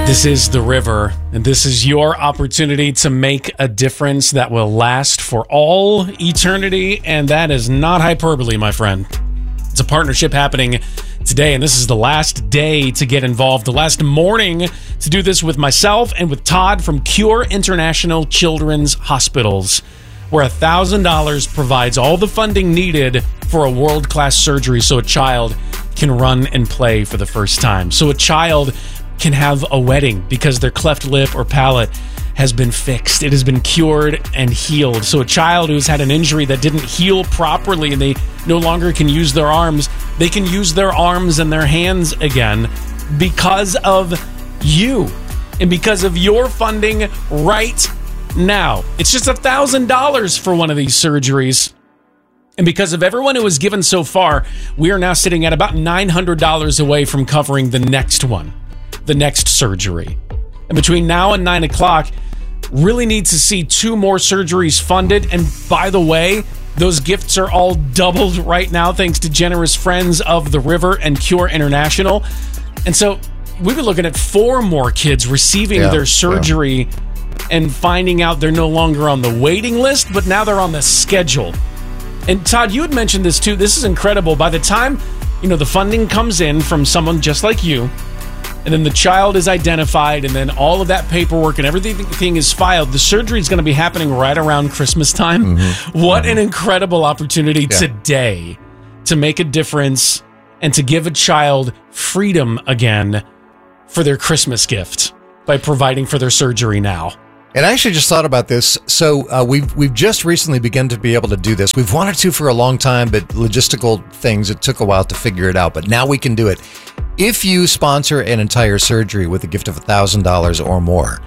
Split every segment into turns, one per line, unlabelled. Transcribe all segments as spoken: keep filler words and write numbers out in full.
This is The River, and this is your opportunity to make a difference that will last for all eternity, and that is not hyperbole, my friend. It's a partnership happening today, and this is the last day to get involved, the last morning to do this with myself and with Todd from Cure International Children's Hospitals, where one thousand dollars provides all the funding needed for a world-class surgery so a child can run and play for the first time. So a child can have a wedding because their cleft lip or palate has been fixed. It has been cured and healed. So a child who's had an injury that didn't heal properly and they no longer can use their arms, they can use their arms and their hands again because of you and because of your funding right now. It's just one thousand dollars for one of these surgeries. And because of everyone who has given so far, we are now sitting at about nine hundred dollars away from covering the next one, the next surgery. And between now and nine o'clock, really need to see two more surgeries funded. And by the way, those gifts are all doubled right now thanks to generous friends of The River and Cure International. And so we've been looking at four more kids receiving yeah, their surgery yeah. and finding out they're no longer on the waiting list, but now they're on the schedule. And Todd, you had mentioned this too. This is incredible. By the time, you know, the funding comes in from someone just like you, and then the child is identified, and then all of that paperwork and everything is filed, the surgery is going to be happening right around Christmas time. Mm-hmm. What mm-hmm. an incredible opportunity yeah. today to make a difference and to give a child freedom again for their Christmas gift by providing for their surgery now.
And I actually just thought about this. So uh, we've we've just recently begun to be able to do this. We've wanted to for a long time, but logistical things, it took a while to figure it out. But now we can do it. If you sponsor an entire surgery with a gift of one thousand dollars or more,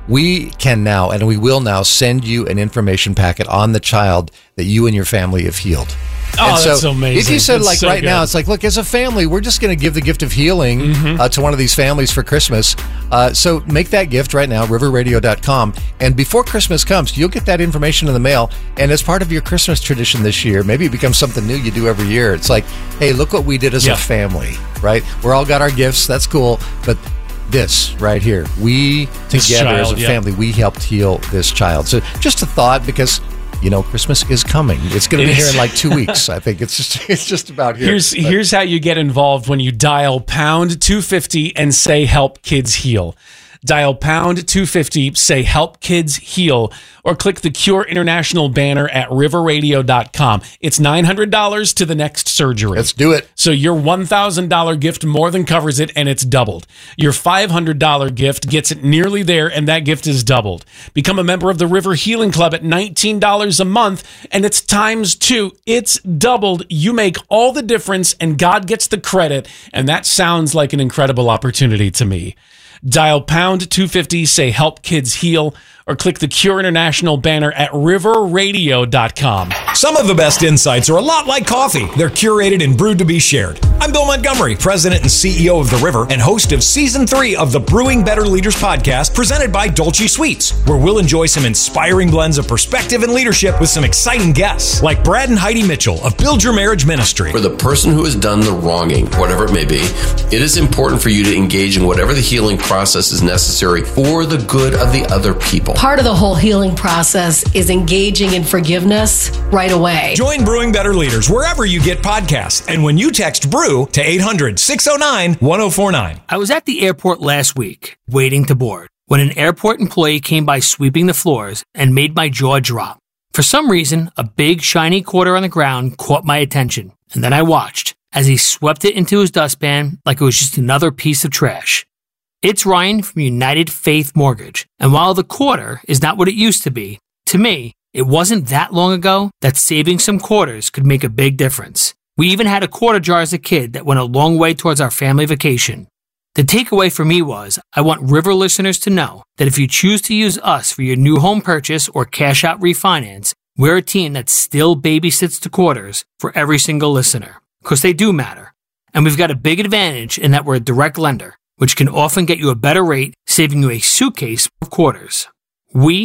we can now, and we will now, send you an information packet on the child that you and your family have healed.
Oh,
and so
that's amazing.
If you said,
that's
like,
so
right
good.
now, it's like, look, as a family, we're just going to give the gift of healing mm-hmm. uh, to one of these families for Christmas. Uh, so make that gift right now, river radio dot com. And before Christmas comes, you'll get that information in the mail. And as part of your Christmas tradition this year, maybe it becomes something new you do every year. It's like, hey, look what we did as yeah. a family, right? We're all got our gifts. That's cool. But this right here, we
this
together
child,
as a
yeah.
family, we helped heal this child. So just a thought, because you know, Christmas is coming. It's going to be here in like two weeks. I think it's just it's just about here.
Here's but. here's how you get involved when you dial pound two fifty and say help kids heal. Dial pound two fifty, say help kids heal, or click the Cure International banner at river radio dot com. It's nine hundred dollars to the next surgery.
Let's do it.
So your one thousand dollars gift more than covers it, and it's doubled. Your five hundred dollars gift gets it nearly there, and that gift is doubled. Become a member of the River Healing Club at nineteen dollars a month, and it's times two. It's doubled. You make all the difference, and God gets the credit, and that sounds like an incredible opportunity to me. Dial pound two fifty, say help kids heal, or click the Cure International banner at river radio dot com.
Some of the best insights are a lot like coffee. They're curated and brewed to be shared. I'm Bill Montgomery, president and C E O of The River and host of season three of the Brewing Better Leaders podcast, presented by Dolce Sweets, where we'll enjoy some inspiring blends of perspective and leadership with some exciting guests like Brad and Heidi Mitchell of Build Your Marriage Ministry.
For the person who has done the wronging, whatever it may be, it is important for you to engage in whatever the healing process is necessary for the good of the other people.
Part of the whole healing process is engaging in forgiveness right away.
Join Brewing Better Leaders wherever you get podcasts, and when you text BREW to eight hundred, six oh nine, one oh four nine.
I was at the airport last week, waiting to board, when an airport employee came by sweeping the floors and made my jaw drop. For some reason, a big shiny quarter on the ground caught my attention, and then I watched as he swept it into his dustpan like it was just another piece of trash. It's Ryan from United Faith Mortgage, and while the quarter is not what it used to be, to me, it wasn't that long ago that saving some quarters could make a big difference. We even had a quarter jar as a kid that went a long way towards our family vacation. The takeaway for me was, I want River listeners to know that if you choose to use us for your new home purchase or cash out refinance, we're a team that still babysits the quarters for every single listener, because they do matter. And we've got a big advantage in that we're a direct lender, which can often get you a better rate, saving you a suitcase of quarters. We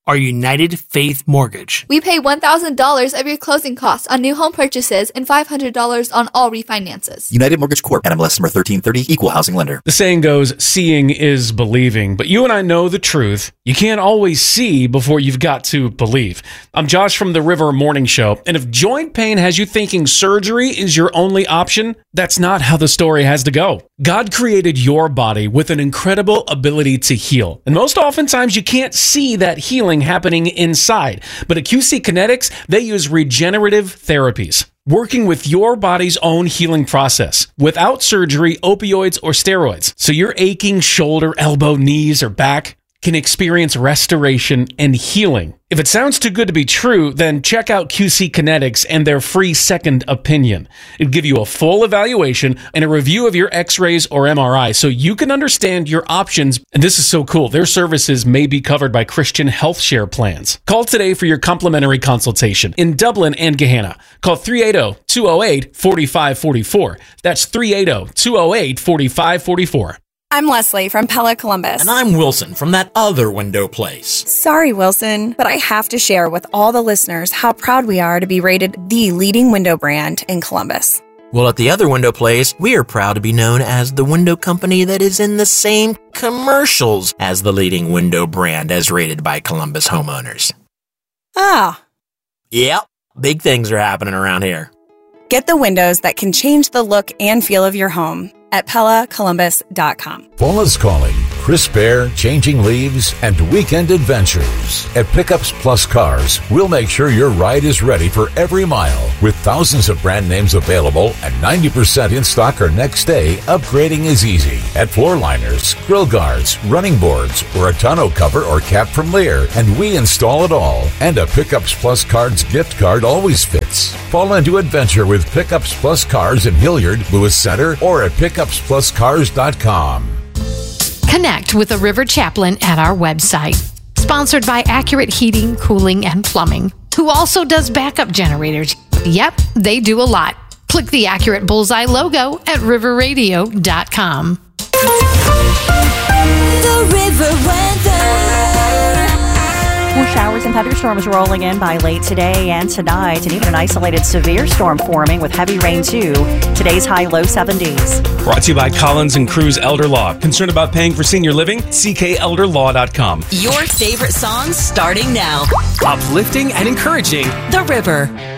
are United Faith Mortgage.
We pay one thousand dollars of your closing costs on new home purchases and five hundred dollars on all refinances.
United Mortgage Corp, N M L S number thirteen thirty, Equal Housing Lender.
The saying goes, seeing is believing, but you and I know the truth. You can't always see before you've got to believe. I'm Josh from the River Morning Show, and if joint pain has you thinking surgery is your only option, that's not how the story has to go. God created your body with an incredible ability to heal, and most oftentimes you can't see that healing happening inside. But at Q C Kinetics, they use regenerative therapies, working with your body's own healing process without surgery, opioids, or steroids. So your aching shoulder, elbow, knees, or back can experience restoration and healing. If it sounds too good to be true, then check out Q C Kinetics and their free second opinion. It'll give you a full evaluation and a review of your x-rays or M R I so you can understand your options. And this is so cool. Their services may be covered by Christian Health Share plans. Call today for your complimentary consultation in Dublin and Gahanna. Call three eight zero, two zero eight, four five four four. That's three eight zero, two zero eight, four five four four.
I'm Leslie from Pella Columbus.
And I'm Wilson from that other window place.
Sorry, Wilson, but I have to share with all the listeners how proud we are to be rated the leading window brand in Columbus.
Well, at the other window place, we are proud to be known as the window company that is in the same commercials as the leading window brand as rated by Columbus homeowners.
Ah.
Yep, big things are happening around here.
Get the windows that can change the look and feel of your home at Pella Columbus dot com.
Fall is calling. Crisp air, changing leaves, and weekend adventures. At Pickups Plus Cars, we'll make sure your ride is ready for every mile. With thousands of brand names available and ninety percent in stock or next day, upgrading is easy. At floor liners, grill guards, running boards, or a tonneau cover or cap from Lear, and we install it all. And a Pickups Plus Cars gift card always fits. Fall into adventure with Pickups Plus Cars in Hilliard, Lewis Center, or at pickups plus cars dot com.
Connect with a River Chaplain at our website. Sponsored by Accurate Heating, Cooling, and Plumbing, who also does backup generators. Yep, they do a lot. Click the Accurate Bullseye logo at river radio dot com.
The River Weather.
More showers and thunderstorms rolling in by late today and tonight, and even an isolated severe storm forming with heavy rain too. Today's high low seventies.
Brought to you by Collins and Cruz Elder Law. Concerned about paying for senior living? C K elder law dot com.
Your favorite songs starting now.
Uplifting and encouraging.
The River.